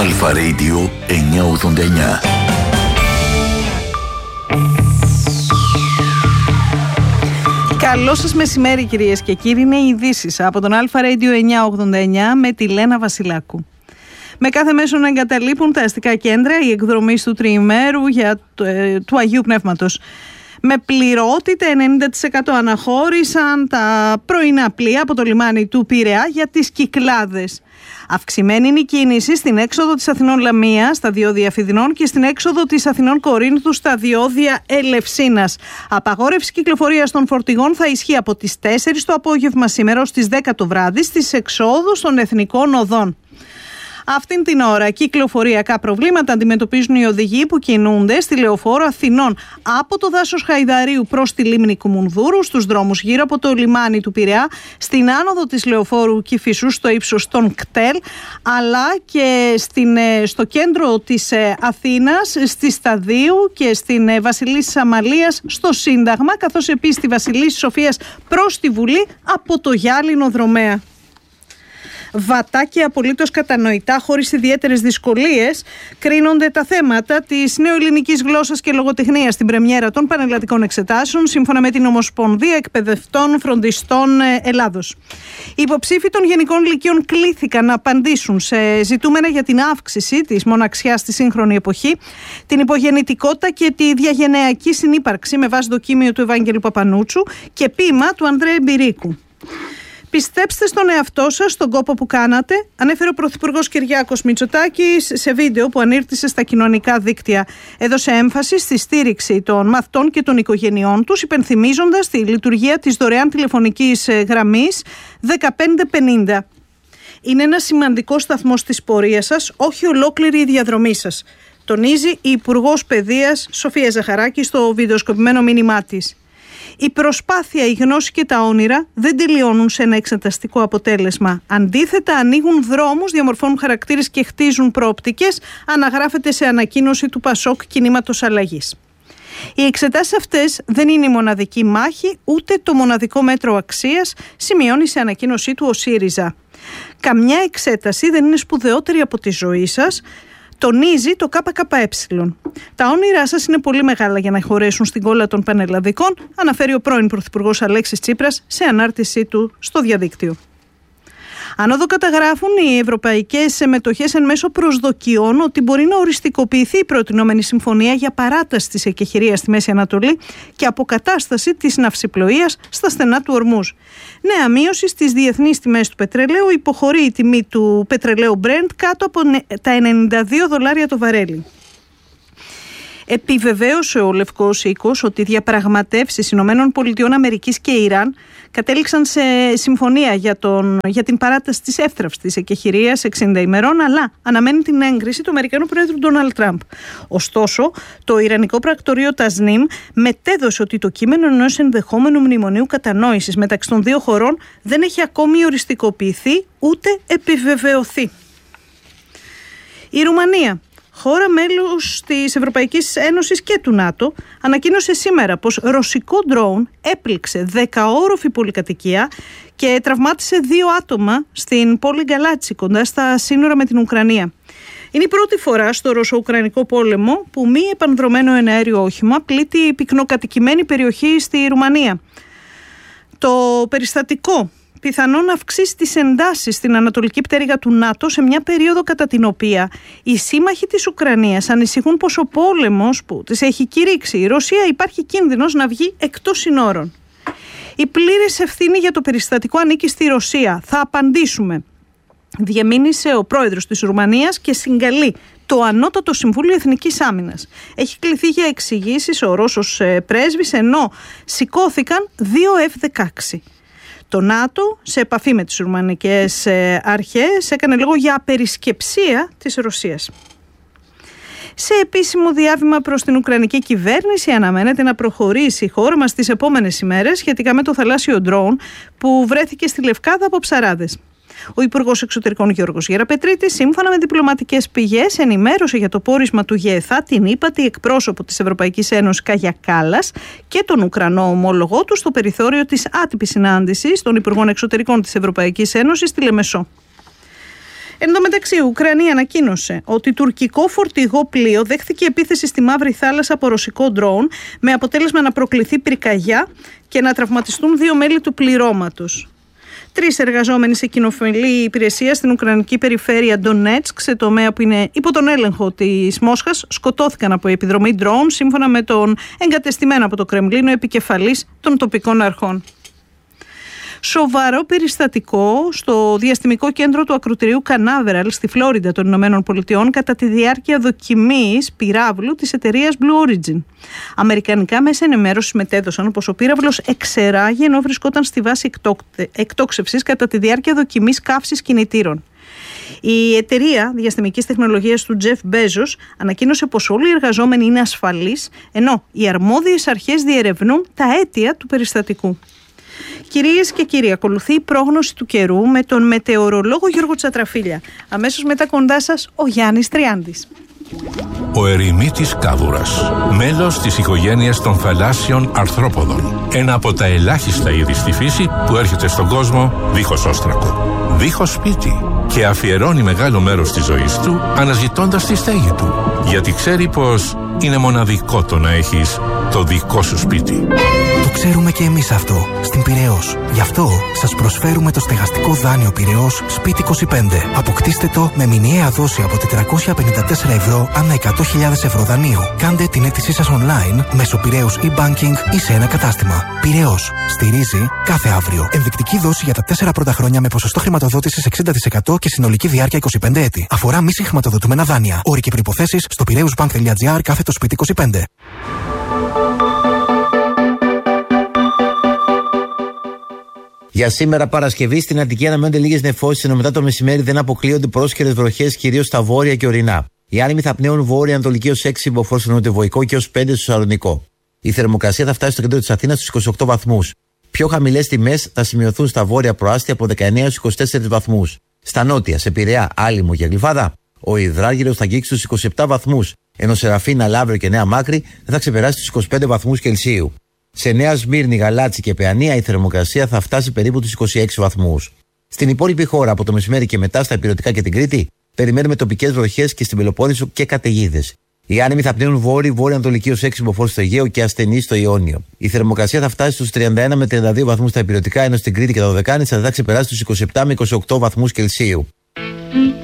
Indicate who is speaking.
Speaker 1: Αλφα Radio 989.
Speaker 2: Καλό σας μεσημέρι κυρίες και κύριοι, είναι οι ειδήσεις από τον Αλφα Radio 989 με τη Λένα Βασιλάκου. Με κάθε μέσο να εγκαταλείπουν τα αστικά κέντρα οι εκδρομείς του τριημέρου του Αγίου Πνεύματος. Με πληρότητα 90% αναχώρησαν τα πρωινά πλοία από το λιμάνι του Πειραιά για τις Κυκλάδες. Αυξημένη είναι η κίνηση στην έξοδο της Αθηνών Λαμία στα διόδια Φιδινών και στην έξοδο της Αθηνών Κορίνθου στα διόδια Ελευσίνας. Απαγόρευση κυκλοφορίας των φορτηγών θα ισχύει από τις 4 το απόγευμα σήμερα ως τις 10 το βράδυ στις εξόδους των εθνικών οδών. Αυτήν την ώρα κυκλοφοριακά προβλήματα αντιμετωπίζουν οι οδηγοί που κινούνται στη Λεωφόρο Αθηνών από το δάσος Χαϊδαρίου προς τη λίμνη Κουμουνδούρου, στους δρόμους γύρω από το λιμάνι του Πειραιά, στην άνοδο της Λεωφόρου Κηφισού στο ύψος των κτέλ, αλλά και στο κέντρο της Αθήνας, στη Σταδίου και στην Βασιλίσσης Αμαλίας στο Σύνταγμα, καθώς επίσης στη Βασιλίσσης Σοφίας προς τη Βουλή από το Γυάλινο Δρομέα. Βατά και απολύτως κατανοητά, χωρίς ιδιαίτερες δυσκολίες, κρίνονται τα θέματα της νεοελληνικής γλώσσας και λογοτεχνίας στην πρεμιέρα των πανελλαδικών εξετάσεων, σύμφωνα με την Ομοσπονδία Εκπαιδευτών Φροντιστών Ελλάδος. Οι υποψήφοι των γενικών λυκείων κλήθηκαν να απαντήσουν σε ζητούμενα για την αύξηση της μοναξιάς στη σύγχρονη εποχή, την υπογεννητικότητα και τη διαγενειακή συνύπαρξη με βάση δοκίμιο του Ευάγγελου Παπανούτσου και ποίημα του Ανδρέα Μπυρίκου. Πιστέψτε στον εαυτό σας, στον κόπο που κάνατε, ανέφερε ο Πρωθυπουργός Κυριάκος Μητσοτάκης σε βίντεο που ανήρτησε στα κοινωνικά δίκτυα. Έδωσε έμφαση στη στήριξη των μαθητών και των οικογενειών τους, υπενθυμίζοντας τη λειτουργία της δωρεάν τηλεφωνικής γραμμής 1550. Είναι ένα σημαντικό σταθμός της πορείας σας, όχι ολόκληρη η διαδρομή σας, τονίζει η Υπουργός Παιδείας Σοφία Ζαχαράκη στο βιντεοσκοπημένο μήνυμά της. Η προσπάθεια, η γνώση και τα όνειρα δεν τελειώνουν σε ένα εξεταστικό αποτέλεσμα. Αντίθετα, ανοίγουν δρόμους, διαμορφώνουν χαρακτήρες και χτίζουν προοπτικές, αναγράφεται σε ανακοίνωση του Πασόκ Κινήματος Αλλαγής. Οι εξετάσεις αυτές δεν είναι η μοναδική μάχη, ούτε το μοναδικό μέτρο αξίας, σημειώνει σε ανακοίνωσή του ο ΣΥΡΙΖΑ. Καμιά εξέταση δεν είναι σπουδαιότερη από τη ζωή σας, τονίζει το ΚΚΕ. Τα όνειρά σας είναι πολύ μεγάλα για να χωρέσουν στην κόλλα των πανελλαδικών, αναφέρει ο πρώην Πρωθυπουργός Αλέξης Τσίπρας σε ανάρτησή του στο διαδίκτυο. Ανόδο καταγράφουν οι ευρωπαϊκές μετοχές εν μέσω προσδοκιών ότι μπορεί να οριστικοποιηθεί η προτινόμενη συμφωνία για παράταση της εκεχηρίας στη Μέση Ανατολή και αποκατάσταση της ναυσιπλοείας στα στενά του Ορμούζ. Νέα μείωση στις διεθνείς τιμές του πετρελαίου, υποχωρεί η τιμή του πετρελαίου Brent κάτω από τα $92 το βαρέλι. Επιβεβαίωσε ο Λευκός Οίκος ότι οι διαπραγματεύσεις ΗΠΑ και Ιράν κατέληξαν σε συμφωνία για την παράταση της εύθραυστης εκεχηρίας 60 ημερών, αλλά αναμένει την έγκριση του Αμερικανού Πρόεδρου Ντόναλντ Τραμπ. Ωστόσο, το Ιρανικό πρακτορείο Τασνίμ μετέδωσε ότι το κείμενο ενός ενδεχόμενου μνημονίου κατανόησης μεταξύ των δύο χωρών δεν έχει ακόμη οριστικοποιηθεί ούτε επιβεβαιωθεί. Η Ρουμανία, χώρα μέλους της Ευρωπαϊκής Ένωσης και του ΝΑΤΟ, ανακοίνωσε σήμερα πως ρωσικό ντρόουν έπληξε 10όροφη πολυκατοικία και τραυμάτισε 2 άτομα στην πόλη Γκαλάτσι, κοντά στα σύνορα με την Ουκρανία. Είναι η πρώτη φορά στο Ρωσο-Ουκρανικό πόλεμο που μη επανδρωμένο εναέριο όχημα πλήττει πυκνοκατοικημένη περιοχή στη Ρουμανία. Το περιστατικό πιθανόν να αυξήσει τις εντάσεις στην ανατολική πτέρυγα του ΝΑΤΟ σε μια περίοδο κατά την οποία οι σύμμαχοι της Ουκρανίας ανησυχούν πως ο πόλεμος που της έχει κηρύξει η Ρωσία υπάρχει κίνδυνος να βγει εκτός συνόρων. Η πλήρης ευθύνη για το περιστατικό ανήκει στη Ρωσία. Θα απαντήσουμε, διαμήνυσε ο πρόεδρος της Ρουμανίας και συγκαλεί το Ανώτατο Συμβούλιο Εθνικής Άμυνας. Έχει κληθεί για εξηγήσεις ο Ρώσος πρέσβης, ενώ σηκώθηκαν 2 F-16. Το ΝΑΤΟ, σε επαφή με τις ρουμανικές αρχές, έκανε λόγο για απερισκεψία της Ρωσίας. Σε επίσημο διάβημα προς την Ουκρανική κυβέρνηση, αναμένεται να προχωρήσει η χώρα μας τις επόμενες ημέρες σχετικά με το θαλάσσιο ντρόουν που βρέθηκε στη Λευκάδα από ψαράδες. Ο Υπουργός Εξωτερικών Γιώργος Γεραπετρίτης, σύμφωνα με διπλωματικές πηγές, ενημέρωσε για το πόρισμα του ΓΕΘΑ την ύπατη εκπρόσωπο της Ευρωπαϊκής Ένωσης Κάγια Κάλλας και τον Ουκρανό ομόλογό του στο περιθώριο της άτυπης συνάντησης των Υπουργών Εξωτερικών της Ευρωπαϊκής Ένωσης στη Λεμεσό. Εν τω μεταξύ, η Ουκρανία ανακοίνωσε ότι τουρκικό φορτηγό πλοίο δέχθηκε επίθεση στη Μαύρη Θάλασσα από ρωσικό ντρόουν, με αποτέλεσμα να προκληθεί πυρκαγιά και να τραυματιστούν 2 μέλη του πληρώματος. 3 εργαζόμενοι σε κοινοφελή υπηρεσία στην Ουκρανική περιφέρεια Ντονέτσκ, σε τομέα που είναι υπό τον έλεγχο της Μόσχας, σκοτώθηκαν από επιδρομή ντρόουν, σύμφωνα με τον εγκατεστημένο από το Κρεμλίνο επικεφαλής των τοπικών αρχών. Σοβαρό περιστατικό στο διαστημικό κέντρο του ακρωτηρίου Κανάβεραλ στη Φλόριντα των Ηνωμένων Πολιτειών κατά τη διάρκεια δοκιμής πυράβλου της εταιρείας Blue Origin. Αμερικανικά μέσα ενημέρωσης μετέδωσαν πως ο πύραυλος εξερράγει ενώ βρισκόταν στη βάση εκτόξευσης κατά τη διάρκεια δοκιμής καύσης κινητήρων. Η εταιρεία διαστημικής τεχνολογίας του Jeff Bezos ανακοίνωσε πως όλοι οι εργαζόμενοι είναι ασφαλείς, ενώ οι αρμόδιες αρχές διερευνούν τα αίτια του περιστατικού. Κυρίες και κύριοι, ακολουθεί η πρόγνωση του καιρού με τον μετεωρολόγο Γιώργο Τσατραφίλια. Αμέσως μετά κοντά σας ο Γιάννης Τριάντης.
Speaker 3: Ο ερημίτης κάβουρας, μέλος της οικογένειας των θαλάσσιων αρθρόποδων. Ένα από τα ελάχιστα είδη στη φύση που έρχεται στον κόσμο δίχως όστρακο, δίχως σπίτι, και αφιερώνει μεγάλο μέρος της ζωής του αναζητώντας τη στέγη του, γιατί ξέρει πως είναι μοναδικό το να έχεις το δικό σου σπίτι.
Speaker 4: Το ξέρουμε και εμείς αυτό στην Πειραιώς. Γι' αυτό σας προσφέρουμε το στεγαστικό δάνειο Πειραιώς Σπίτι 25. Αποκτήστε το με μηνιαία δόση από 454 ευρώ ανά 100.000 ευρώ δανείου. Κάντε την αίτησή σας online μέσω Πειραιώς e-banking ή σε ένα κατάστημα. Πειραιώς. Στηρίζει κάθε αύριο. Ενδεικτική δόση για τα 4 πρώτα χρόνια με ποσοστό χρηματοδότησης 60% και συνολική διάρκεια 25 έτη. Αφορά μη συγχρηματοδοτούμενα δάνεια. Όροι και προϋποθέσεις στο piraeusbank.gr/Σπίτι 25.
Speaker 5: Για σήμερα Παρασκευή στην Αττική αναμένονται λίγες νεφώσεις, ενώ μετά το μεσημέρι δεν αποκλείονται πρόσχερες βροχές κυρίως στα βόρεια και ορεινά. Οι άνεμοι θα πνέουν βόρεια-ανατολική ως 6 μποφόρ στο νοτιοβοϊκό και ως 5 στο Σαλονικό. Η θερμοκρασία θα φτάσει στο κέντρο της Αθήνας στους 28 βαθμούς. Πιο χαμηλές τιμές θα σημειωθούν στα βόρεια προάστια από 19 στους 24 βαθμούς. Στα νότια, σε Πειραιά, Άλυμο και Γλυφάδα, ο υδράργυρος θα αγγίξει στους 27 βαθμούς, ενώ σε Ραφίνα, Λαύριο και Νέα Μάκρη δεν θα ξεπεράσει τους 25 βαθμούς Κελσίου. Σε Νέα Σμύρνη, Γαλάτσι και Παιανία η θερμοκρασία θα φτάσει περίπου τους 26 βαθμούς. Στην υπόλοιπη χώρα, από το μεσημέρι και μετά, στα Ηπειρωτικά και την Κρήτη, περιμένουμε τοπικές βροχές και στην Πελοπόννησο και καταιγίδες. Οι άνεμοι θα πνέουν βόρειο-ανατολική ως 6 μποφόρ στο Αιγαίο και ασθενή στο Ιόνιο. Η θερμοκρασία θα φτάσει στους 31 με 32 βαθμούς στα Ηπειρωτικά, ενώ στην Κρήτη και τα Δωδεκάνησα θα ξεπεράσει τους 27 με 28 βαθμούς Κελσίου.